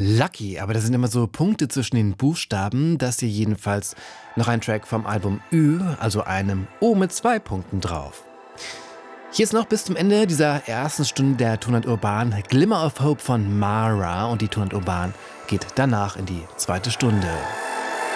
Lucky, aber das sind immer so Punkte zwischen den Buchstaben. Das hier jedenfalls noch ein Track vom Album Ü, also einem O mit 2 Punkten drauf. Hier ist noch bis zum Ende dieser ersten Stunde der Tonart Urban Glimmer of Hope von Mara und die Tonart Urban geht danach in die zweite Stunde.